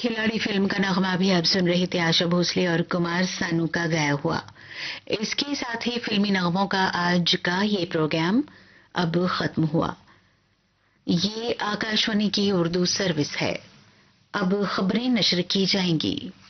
खिलाड़ी फिल्म का नगमा भी आप सुन रहे थे, आशा भोसले और कुमार सानू का गाया हुआ। इसके साथ ही फिल्मी नगमों का आज का ये प्रोग्राम अब खत्म हुआ। ये आकाशवाणी की उर्दू सर्विस है। अब खबरें नशर की जाएंगी।